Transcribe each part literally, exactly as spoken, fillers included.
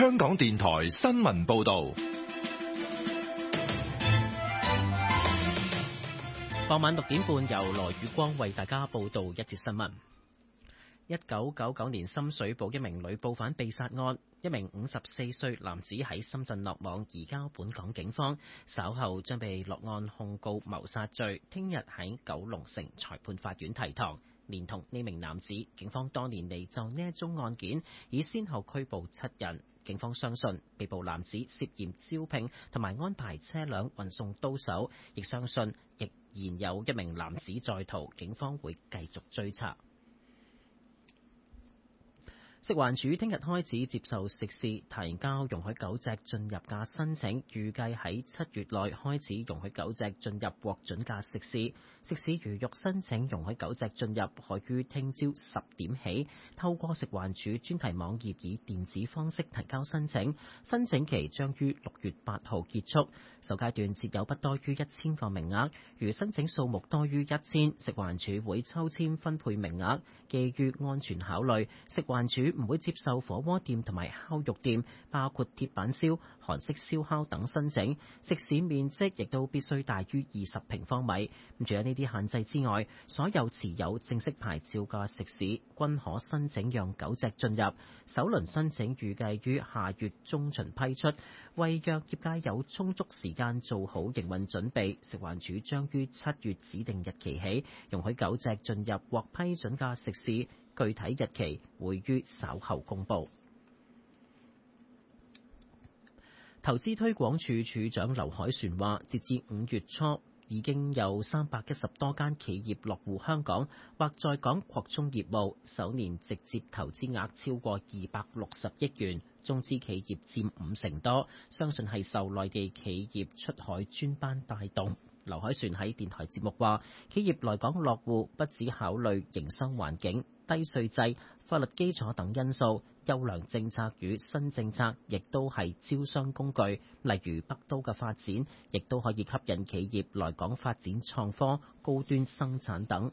香港電台新聞報道。 傍晚六點半，由羅宇光為大家報道一節新聞。一九九九年深水埗一名女報販被殺案，一名五十四歲男子喺深圳落網，移交本港警方，稍後將被落案控告謀殺罪，聽日喺九龍城裁判法院提堂。連同呢名男子，警方多年嚟就呢一宗案件已先後拘捕七人。警方相信被捕男子涉嫌招聘同埋安排車輛運送刀手，亦相信亦然有一名男子在逃，警方會繼續追查。食環署聽日開始接受食肆提交容許狗隻進入嘅申請，預計喺七月內開始容許狗隻進入獲准嘅食肆。食肆如欲申請容許狗隻進入，可於聽朝十點起透過食環署專題網頁以電子方式提交申請，申請期將於六月八號結束。首階段設有不多於一千個名額，如申請數目多於一千，食環署會抽籤分配名額。基於安全考慮，食環署唔會接受火鍋店同埋烤肉店，包括鐵板燒、韓式燒烤等申請。食肆面積亦都必須大於二十平方米。咁除咗呢啲限制之外，所有持有正式牌照嘅食肆均可申請讓狗隻進入。首輪申請預計於下月中旬批出。為讓業界有充足時間做好營運準備，食環署將於七月指定日期起容許狗隻進入獲批准嘅食肆，具體日期會於稍後公佈。投資推廣署署長劉凱旋話，截至五月初，已經有三百一十多間企業落戶香港或在港擴充業務，首年直接投資額超過二百六十億元。中資企業佔五成多，相信係受內地企業出海專班帶動。劉凱旋喺電台節目話，企業來港落戶不只考慮營商環境、低稅制、法律基礎等因素，優良政策與新政策亦都係招商工具。例如北都嘅發展，亦都可以吸引企業來港發展創科、高端生產等。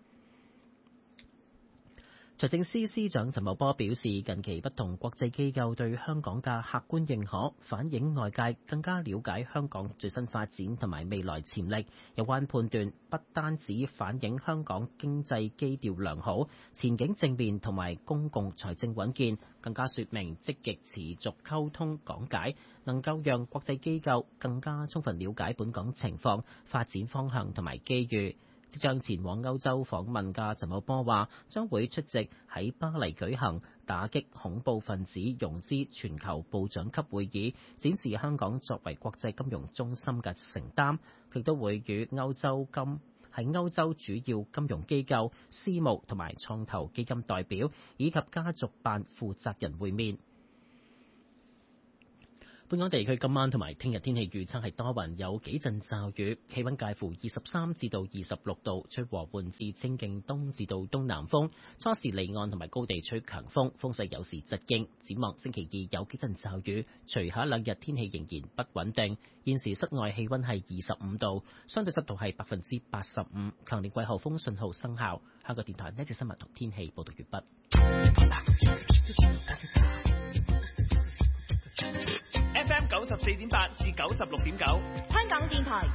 財政司司長陳茂波表示，近期不同國際機構對香港嘅客觀認可，反映外界更加了解香港最新發展同埋未來潛力。有關判斷不單止反映香港經濟基調良好、前景正面同埋公共財政穩健，更加說明積極持續溝通講解，能夠讓國際機構更加充分了解本港情況、發展方向同埋機遇。即將前往歐洲訪問嘅陳茂波話，將會出席喺巴黎舉行打擊恐怖分子融資全球部長級會議，展示香港作為國際金融中心嘅承擔。佢都會與歐洲金喺歐洲主要金融機構、私募同埋創投基金代表以及家族辦負責人會面。本港地區今晚同埋聽日天氣預測係多雲，有幾陣驟雨，氣溫介乎二十三至到二十六度，吹和緩至清勁東至到東南風，初時離岸同埋高地吹強風，風勢有時疾勁。展望星期二有幾陣驟雨，隨後一兩日天氣仍然不穩定。現時室外氣溫係二十五度，相對濕度係百分之八十五，強烈季候風信號生效。香港電台呢節新聞同天氣報道完畢。 F M 九十四點八至九十六點九， 香港電台